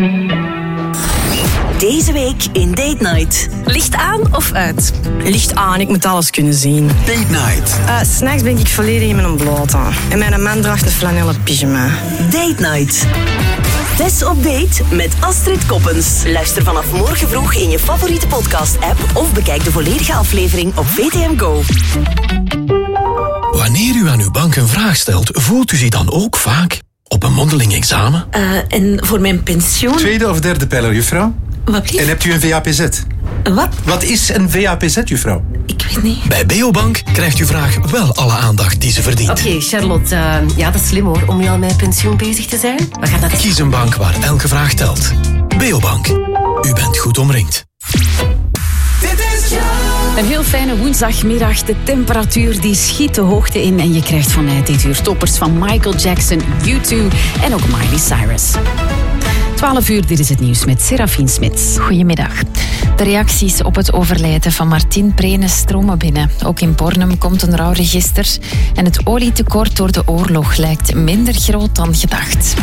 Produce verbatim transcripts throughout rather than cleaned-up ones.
Deze week in Date Night. Licht aan of uit? Licht aan, ik moet alles kunnen zien. Date Night. Uh, S'nachts ben ik volledig in mijn blote. En mijn man draagt een flanellen pyjama. Date Night. Tess op date met Astrid Koppens. Luister vanaf morgen vroeg in je favoriete podcast-app of bekijk de volledige aflevering op V T M Go. Wanneer u aan uw bank een vraag stelt, voelt u zich dan ook vaak op een mondeling examen? Uh, en voor mijn pensioen... Tweede of derde pijler, juffrouw? Wat lief? En hebt u een V A P Z? Wat? Wat is een V A P Z, juffrouw? Ik weet niet. Bij Beobank krijgt uw vraag wel alle aandacht die ze verdient. Oké, okay, Charlotte, uh, ja, dat is slim hoor, om nu al met pensioen bezig te zijn. We gaan dat... Kies een bank waar elke vraag telt. Beobank. U bent goed omringd. Een heel fijne woensdagmiddag. De temperatuur die schiet de hoogte in. En je krijgt van mij dit uur toppers van Michael Jackson, U twee en ook Miley Cyrus. twaalf uur, dit is het nieuws met Serafien Smits. Goedemiddag. De reacties op het overlijden van Martin Prene stromen binnen. Ook in Bornem komt een rouwregister. En het olietekort door de oorlog lijkt minder groot dan gedacht.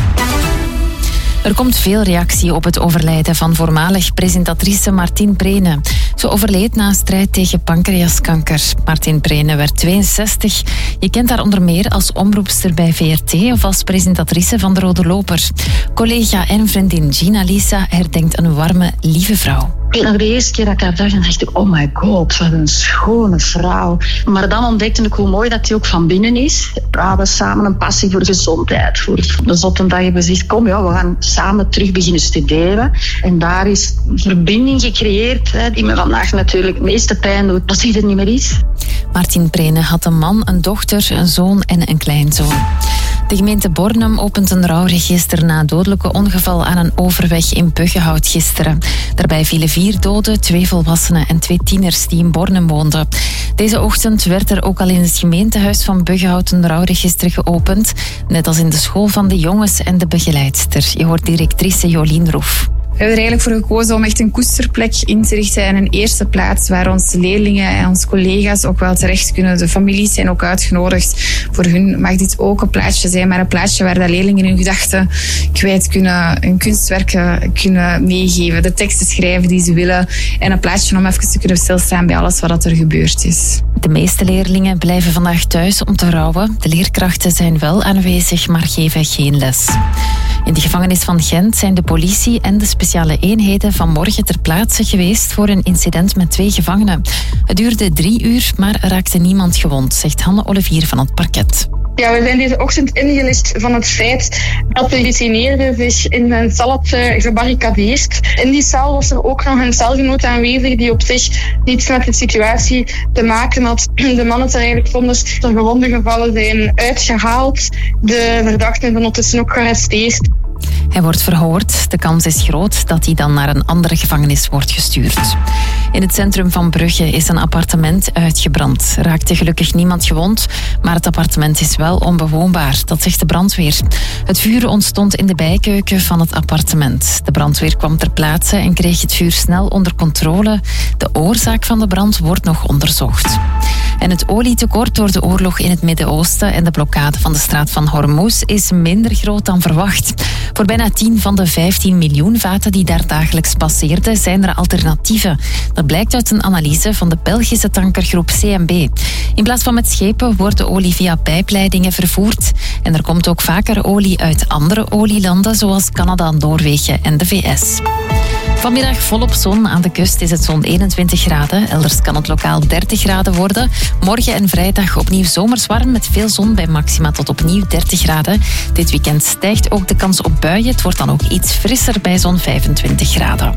Er komt veel reactie op het overlijden van voormalig presentatrice Martin Prene. Ze overleed na een strijd tegen pancreaskanker. Martin Prene werd tweeënzestig. Je kent haar onder meer als omroepster bij V R T of als presentatrice van De Rode Loper. Collega en vriendin Gina Lisa herdenkt een warme, lieve vrouw. Nog de eerste keer dat ik haar zag, dan dacht ik, oh my god, wat een schone vrouw. Maar dan ontdekte ik hoe mooi dat die ook van binnen is. We hadden samen een passie voor gezondheid. Voor de zotte dag hebben we gezegd, kom, ja, we gaan samen terug beginnen studeren. En daar is een verbinding gecreëerd, hè, die me vandaag natuurlijk het meeste pijn doet, dat hij er niet meer is. Martin Prene had een man, een dochter, een zoon en een kleinzoon. De gemeente Bornem opent een rouwregister na een dodelijke ongeval aan een overweg in Buggenhout gisteren. Daarbij vielen vier doden, twee volwassenen en twee tieners die in Bornem woonden. Deze ochtend werd er ook al in het gemeentehuis van Buggenhout een rouwregister geopend, net als in de school van de jongens en de begeleidster. Je hoort directrice Jolien Roef. We hebben er eigenlijk voor gekozen om echt een koesterplek in te richten en een eerste plaats waar onze leerlingen en onze collega's ook wel terecht kunnen. De families zijn ook uitgenodigd. Voor hun mag dit ook een plaatsje zijn, maar een plaatsje waar de leerlingen hun gedachten kwijt kunnen, hun kunstwerken kunnen meegeven, de teksten schrijven die ze willen en een plaatsje om even te kunnen stilstaan bij alles wat er gebeurd is. De meeste leerlingen blijven vandaag thuis om te rouwen. De leerkrachten zijn wel aanwezig, maar geven geen les. In de gevangenis van Gent zijn de politie en de speciale eenheden vanmorgen ter plaatse geweest voor een incident met twee gevangenen. Het duurde drie uur, maar er raakte niemand gewond, zegt Hanne Olivier van het parket. Ja, we zijn deze ochtend ingelist van het feit dat de gedetineerde zich in een cel had gebarricadeerd. In die cel was er ook nog een celgenoot aanwezig die op zich niets met de situatie te maken had. De mannen zijn eigenlijk vonnis ter gewonden gevallen zijn uitgehaald. De verdachten zijn ondertussen ook gearresteerd. Hij wordt verhoord. De kans is groot dat hij dan naar een andere gevangenis wordt gestuurd. In het centrum van Brugge is een appartement uitgebrand. Er raakte gelukkig niemand gewond, maar het appartement is wel onbewoonbaar. Dat zegt de brandweer. Het vuur ontstond in de bijkeuken van het appartement. De brandweer kwam ter plaatse en kreeg het vuur snel onder controle. De oorzaak van de brand wordt nog onderzocht. En het olietekort door de oorlog in het Midden-Oosten en de blokkade van de straat van Hormuz is minder groot dan verwacht. Voor bijna tien van de vijftien miljoen vaten die daar dagelijks passeerden, zijn er alternatieven. Dat blijkt uit een analyse van de Belgische tankergroep C M B. In plaats van met schepen wordt de olie via pijpleidingen vervoerd. En er komt ook vaker olie uit andere olielanden, zoals Canada, Noorwegen en de V S. Vanmiddag volop zon. Aan de kust is het zo'n eenentwintig graden. Elders kan het lokaal dertig graden worden. Morgen en vrijdag opnieuw zomers warm met veel zon bij maxima tot opnieuw dertig graden. Dit weekend stijgt ook de kans op buien. Het wordt dan ook iets frisser bij zo'n vijfentwintig graden.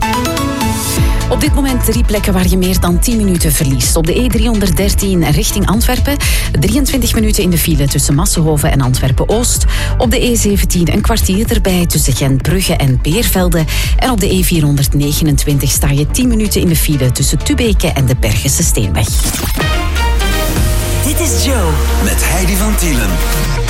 Op dit moment drie plekken waar je meer dan tien minuten verliest. Op de E driehonderddertien richting Antwerpen. drieëntwintig minuten in de file tussen Massenhoven en Antwerpen-Oost. Op de E zeventien een kwartier erbij tussen Gent-Brugge en Beervelde. En op de E vierhonderdnegenentwintig sta je tien minuten in de file tussen Tubeke en de Bergense Steenweg. Dit is Joe. Met Heidi van Tielen.